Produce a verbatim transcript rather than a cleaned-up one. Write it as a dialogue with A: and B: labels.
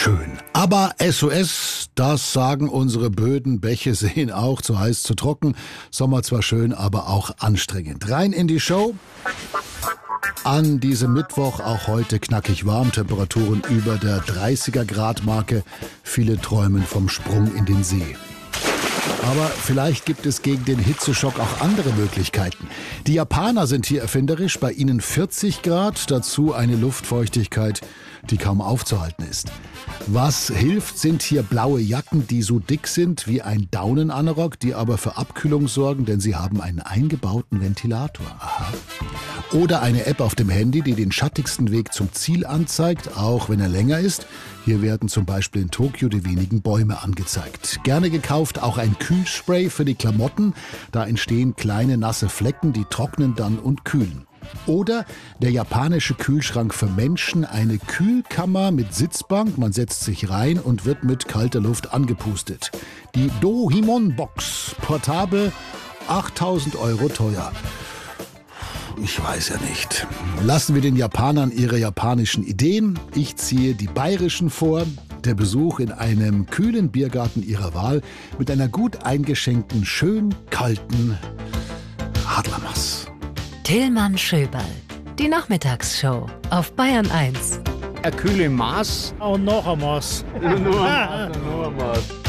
A: schön. Aber S O S, das sagen unsere Böden, Bäche sehen auch zu heiß, zu trocken. Sommer zwar schön, aber auch anstrengend. Rein in die Show. An diesem Mittwoch auch heute knackig warm, Temperaturen über der dreißiger Grad Marke. Viele träumen vom Sprung in den See. Aber vielleicht gibt es gegen den Hitzeschock auch andere Möglichkeiten. Die Japaner sind hier erfinderisch, bei ihnen vierzig Grad, dazu eine Luftfeuchtigkeit, die kaum aufzuhalten ist. Was hilft, sind hier blaue Jacken, die so dick sind wie ein Daunenanorak, die aber für Abkühlung sorgen, denn sie haben einen eingebauten Ventilator. Aha. Oder eine App auf dem Handy, die den schattigsten Weg zum Ziel anzeigt, auch wenn er länger ist. Hier werden zum Beispiel in Tokio die wenigen Bäume angezeigt. Gerne gekauft auch ein Kühlspray für die Klamotten. Da entstehen kleine nasse Flecken, die trocknen dann und kühlen. Oder der japanische Kühlschrank für Menschen, eine Kühlkammer mit Sitzbank. Man setzt sich rein und wird mit kalter Luft angepustet. Die Dohimon Box, portabel, achttausend Euro teuer. Ich weiß ja nicht. Lassen wir den Japanern ihre japanischen Ideen. Ich ziehe die bayerischen vor. Der Besuch in einem kühlen Biergarten ihrer Wahl mit einer gut eingeschenkten, schön kalten Hadlermass.
B: Tillmann Schöberl, die Nachmittagsshow auf Bayern eins.
C: Ein kühle Maß.
D: Und noch ein Maß.
C: Nur ein Maß, nur ein Maß.